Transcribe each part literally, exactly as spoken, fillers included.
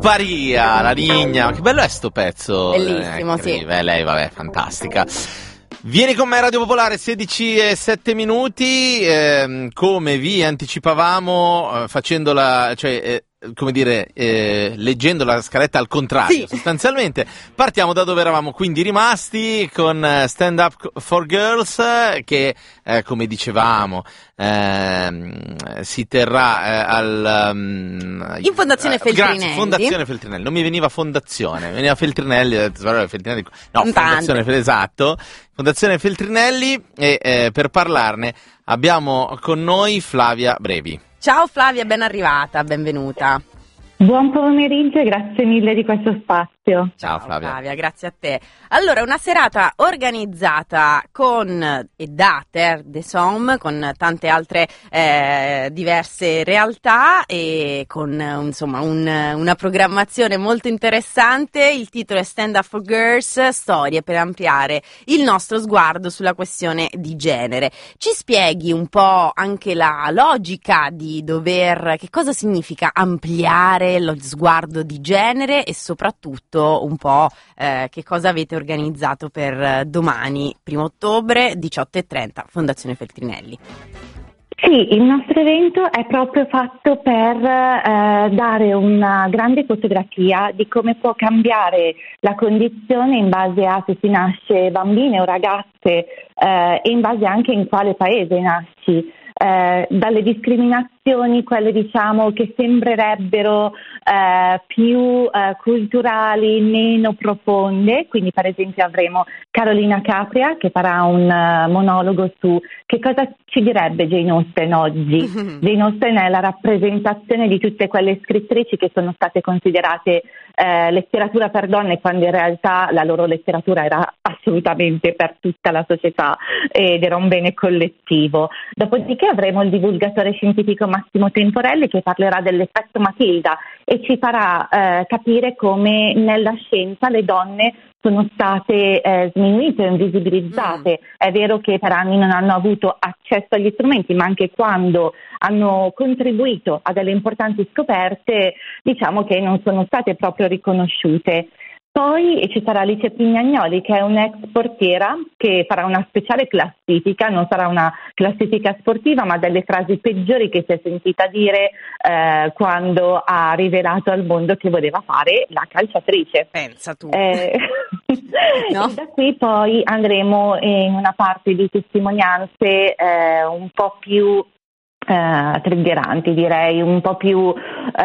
Paria, la Nigna. Che bello è sto pezzo. Bellissimo, eh, sì. Beh, lei, vabbè, fantastica. Vieni con me Radio Popolare, sedici e sette minuti, ehm, come vi anticipavamo, eh, facendo la, cioè, eh, come dire, eh, leggendo la scaletta al contrario, sì. sostanzialmente. Partiamo da dove eravamo quindi rimasti con uh, Stand Up for Girls, eh, che, eh, come dicevamo, ehm, si terrà eh, al... Um, in Fondazione eh, Feltrinelli. Grazie, Fondazione Feltrinelli. Non mi veniva Fondazione, mi veniva Feltrinelli, Feltrinelli no, Tante. Fondazione, esatto. Fondazione Feltrinelli e eh, per parlarne abbiamo con noi Flavia Brevi. Ciao Flavia, ben arrivata, benvenuta. Buon pomeriggio e grazie mille di questo spazio. Ciao, Ciao Flavia. Flavia, grazie a te. Allora, una serata organizzata con e da Terre des Hommes, con tante altre eh, diverse realtà e con insomma un, una programmazione molto interessante. Il titolo è Stand Up for Girls, storie per ampliare il nostro sguardo sulla questione di genere. Ci spieghi un po' anche la logica di dover, che cosa significa ampliare lo sguardo di genere e soprattutto un po' eh, che cosa avete organizzato per domani, primo ottobre, diciotto e trenta, Fondazione Feltrinelli. Sì, il nostro evento è proprio fatto per eh, dare una grande fotografia di come può cambiare la condizione in base a se si nasce bambine o ragazze eh, e in base anche in quale paese nasci. Eh, dalle discriminazioni, quelle diciamo che sembrerebbero eh, più eh, culturali, meno profonde, quindi per esempio avremo Carolina Capria che farà un uh, monologo su che cosa ci direbbe Jane Austen oggi. Jane Austen è la rappresentazione di tutte quelle scrittrici che sono state considerate eh, letteratura per donne quando in realtà la loro letteratura era assolutamente per tutta la società ed era un bene collettivo. Dopodiché avremo il divulgatore scientifico Massimo Temporelli che parlerà dell'effetto Matilda e ci farà eh, capire come nella scienza le donne sono state eh, sminuite, invisibilizzate. Mm. È vero che per anni non hanno avuto accesso agli strumenti, ma anche quando hanno contribuito a delle importanti scoperte, diciamo che non sono state proprio riconosciute. Poi ci sarà Alice Pignagnoli che è un'ex portiera che farà una speciale classifica, non sarà una classifica sportiva ma delle frasi peggiori che si è sentita dire eh, quando ha rivelato al mondo che voleva fare la calciatrice. Pensa tu. Eh, no? E da qui poi andremo in una parte di testimonianze eh, un po' più Uh, triggeranti, direi, un po' più uh,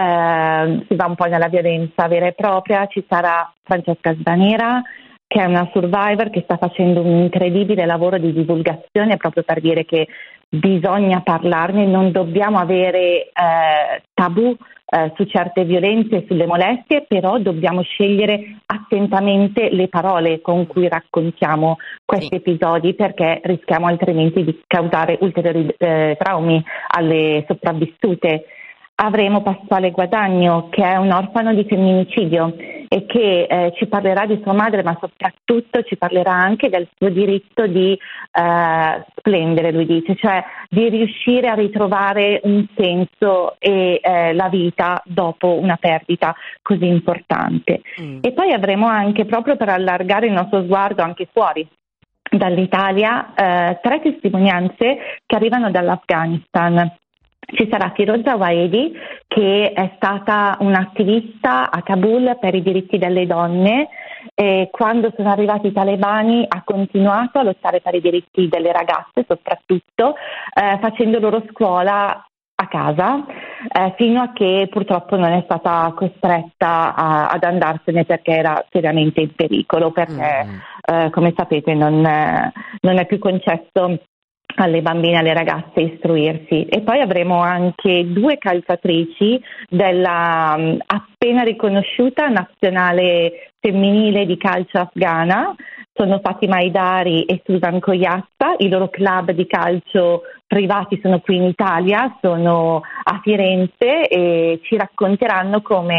si va un po' nella violenza vera e propria. Ci sarà Francesca Sbanera che è una survivor che sta facendo un incredibile lavoro di divulgazione proprio per dire che bisogna parlarne, non dobbiamo avere uh, tabù uh, su certe violenze e sulle molestie, però dobbiamo scegliere attentamente le parole con cui raccontiamo questi sì. episodi perché rischiamo altrimenti di causare ulteriori eh, traumi alle sopravvissute. Avremo Pasquale Guadagno che è un orfano di femminicidio e che eh, ci parlerà di sua madre ma soprattutto ci parlerà anche del suo diritto di eh, splendere, lui dice, cioè di riuscire a ritrovare un senso e eh, la vita dopo una perdita così importante. Mm. E poi avremo anche, proprio per allargare il nostro sguardo anche fuori dall'Italia, eh, tre testimonianze che arrivano dall'Afghanistan. Ci sarà Firoza Waedi che è stata un'attivista a Kabul per i diritti delle donne e quando sono arrivati i talebani ha continuato a lottare per i diritti delle ragazze soprattutto eh, facendo loro scuola a casa eh, fino a che purtroppo non è stata costretta a, ad andarsene perché era seriamente in pericolo perché mm. eh, come sapete non, eh, non è più concesso alle bambine, alle ragazze istruirsi. E poi avremo anche due calciatrici della um, appena riconosciuta nazionale femminile di calcio afghana, sono Fatima Haidari e Susan Koyazza, i loro club di calcio privati sono qui in Italia, sono a Firenze e ci racconteranno come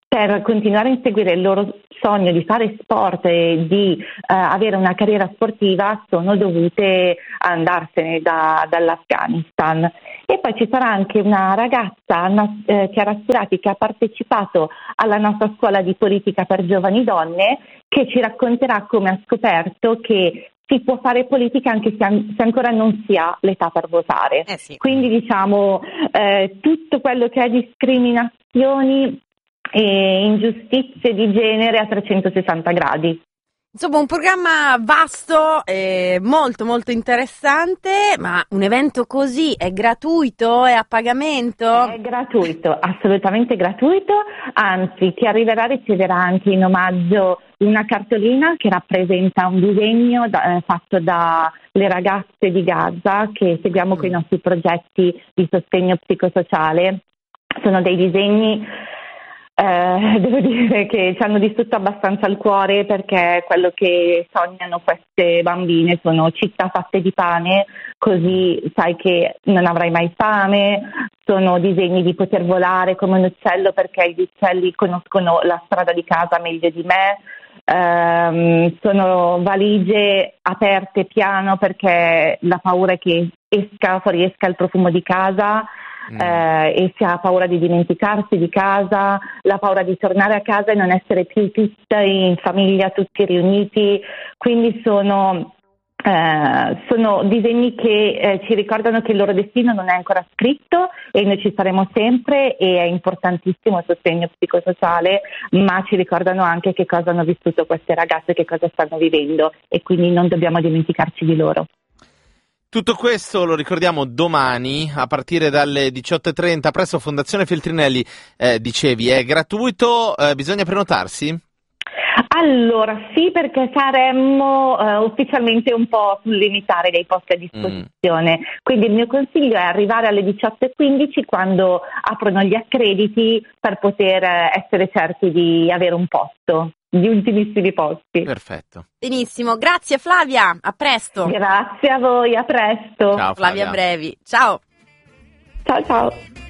per continuare a inseguire il loro sogno di fare sport e di eh, avere una carriera sportiva sono dovute andarsene da, dall'Afghanistan. E poi ci sarà anche una ragazza, no, eh, Chiara Sturati, che ha partecipato alla nostra scuola di politica per giovani donne, che ci racconterà come ha scoperto che si può fare politica anche se, an- se ancora non si ha l'età per votare. Eh sì. Quindi diciamo eh, tutto quello che è discriminazioni e ingiustizie di genere a trecentosessanta gradi. Insomma, un programma vasto e molto molto interessante, ma un evento così è gratuito, è a pagamento? È gratuito, assolutamente gratuito, anzi ti arriverà a ricevere anche in omaggio una cartolina che rappresenta un disegno da, eh, fatto dalle ragazze di Gaza che seguiamo con i nostri progetti di sostegno psicosociale. Sono dei disegni Eh, devo dire che ci hanno distrutto abbastanza il cuore, perché quello che sognano queste bambine sono città fatte di pane, così sai che non avrai mai fame. Sono disegni di poter volare come un uccello, perché gli uccelli conoscono la strada di casa meglio di me. Eh, sono valigie aperte piano, perché la paura è che esca, fuoriesca il profumo di casa. Mm. Eh, e si ha paura di dimenticarsi di casa, la paura di tornare a casa e non essere più tutti in famiglia, tutti riuniti. Quindi sono, eh, sono disegni che eh, ci ricordano che il loro destino non è ancora scritto e noi ci saremo sempre, e è importantissimo il sostegno psicosociale, ma ci ricordano anche che cosa hanno vissuto queste ragazze, che cosa stanno vivendo, e quindi non dobbiamo dimenticarci di loro. Tutto questo lo ricordiamo domani a partire dalle diciotto e trenta presso Fondazione Feltrinelli. Eh, dicevi, è gratuito, eh, bisogna prenotarsi? Allora sì, perché saremmo eh, ufficialmente un po' sul limitare dei posti a disposizione, mm. quindi il mio consiglio è arrivare alle diciotto e quindici, quando aprono gli accrediti, per poter essere certi di avere un posto, gli ultimissimi posti. Perfetto. Benissimo, grazie Flavia, a presto. Grazie a voi, a presto. Ciao Flavia. Flavia Brevi, ciao. Ciao ciao.